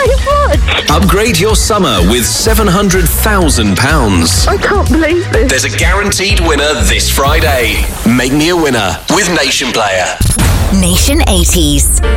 much. Upgrade your summer with £700,000. I can't believe this. There's a guaranteed winner this Friday. Make me a winner with Nation Player. Nation 80s.